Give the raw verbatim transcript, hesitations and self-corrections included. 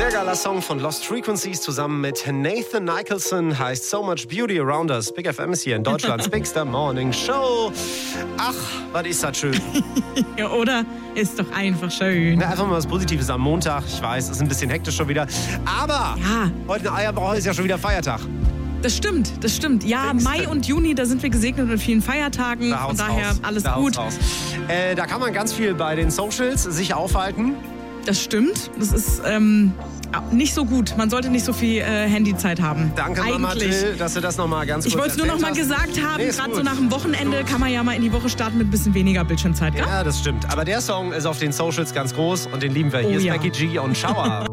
Sehr geiler Song von Lost Frequencies zusammen mit Nathan Nicholson, heißt So Much Beauty Around Us. Big F M ist hier in Deutschlands Bigster Morning Show. Ach, was ist das schön. Ja, oder? Ist doch einfach schön. Na, einfach mal was Positives am Montag. Ich weiß, es ist ein bisschen hektisch schon wieder. Aber ja. Heute in Eierbrauch ist ja schon wieder Feiertag. Das stimmt, das stimmt. Ja, Pfingsten. Mai und Juni, da sind wir gesegnet mit vielen Feiertagen. Da Von daher raus. alles da gut. Äh, da kann man ganz viel bei den Socials sich aufhalten. Das stimmt. Das ist ähm, nicht so gut. Man sollte nicht so viel äh, Handyzeit haben. Danke, Mama Till, dass du das nochmal ganz kurz Ich wollte es nur noch mal hast. gesagt haben, nee, gerade so nach dem Wochenende kann man ja mal in die Woche starten mit ein bisschen weniger Bildschirmzeit, gell? Ja, das stimmt. Aber der Song ist auf den Socials ganz groß und den lieben wir. Hier oh, ist ja. Becky G und Shower.